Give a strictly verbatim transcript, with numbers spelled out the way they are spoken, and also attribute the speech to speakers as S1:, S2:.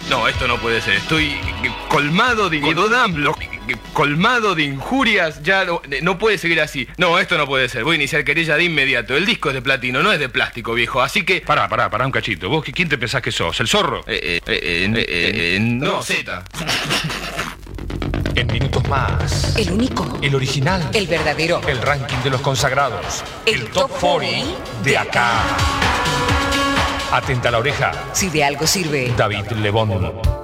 S1: No, esto no puede ser. Estoy colmado de... colmado de injurias. Ya no, no puede seguir así. No, esto no puede ser. Voy a iniciar querella de inmediato. El disco es de platino, no es de plástico, viejo. Así que...
S2: Pará, pará, pará un cachito. ¿Vos quién te pensás que sos? ¿El zorro?
S1: Eh, eh, eh, eh, eh, eh, no, Z.
S3: En minutos más.
S4: El único.
S3: El original.
S4: El verdadero.
S3: El ranking de los consagrados.
S4: El,
S3: el top cuarenta de acá. Atenta a la oreja.
S4: Si de algo sirve.
S3: David Lebón.